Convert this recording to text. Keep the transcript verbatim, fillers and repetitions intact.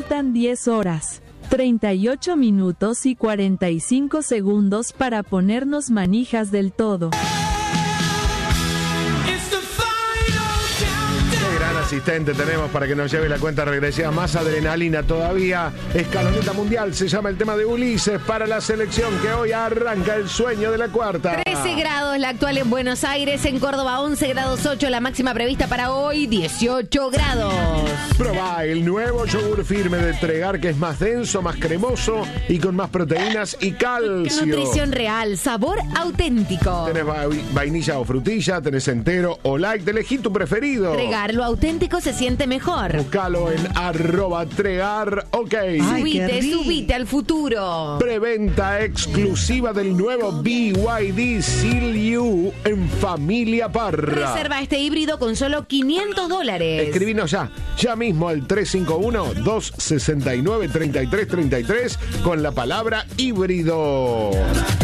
Faltan diez horas, treinta y ocho minutos y cuarenta y cinco segundos para ponernos manijas del todo. Asistente tenemos para que nos lleve la cuenta regresiva, más adrenalina todavía. Escaloneta mundial se llama el tema de Ulises para la selección que hoy arranca el sueño de la cuarta. trece grados la actual en Buenos Aires, en Córdoba once grados ocho, la máxima prevista para hoy dieciocho grados. Probá el nuevo yogur firme de Tregar, que es más denso, más cremoso y con más proteínas y calcio. Nutrición real, sabor auténtico. Tenés va- vainilla o frutilla, tenés entero o light, elegí tu preferido. Tregar, lo auténtico se siente mejor. Buscalo en arroba Tregar, ok. Ay, subite, qué rico. subite al futuro. Preventa exclusiva del nuevo B Y D Seal U en Familia Parra. Reserva este híbrido con solo quinientos dólares. Escribinos ya, ya mismo al tres cinco uno, dos seis nueve, tres tres tres tres con la palabra híbrido.